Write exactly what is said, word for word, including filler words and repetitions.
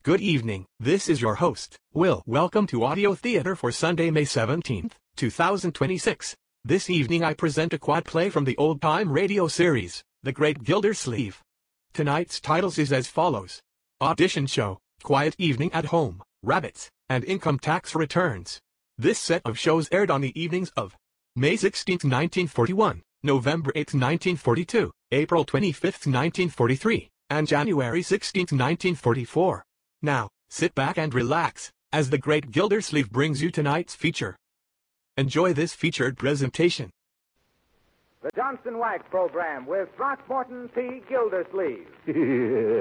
Good evening, this is your host, Will. Welcome to Audio Theater for Sunday, May seventeenth, two thousand twenty-six. This evening I present a quad play from the old-time radio series, The Great Gildersleeve. Tonight's titles is as follows: Audition Show, Quiet Evening at Home, Rabbits, and Income Tax Returns. This set of shows aired on the evenings of May sixteenth, nineteen forty-one, November eighth, nineteen forty-two, April twenty-fifth, nineteen forty-three, and January sixteenth, nineteen forty-four. Now, sit back and relax, as the Great Gildersleeve brings you tonight's feature. Enjoy this featured presentation. The Johnson Wax Program with Throckmorton P. Gildersleeve.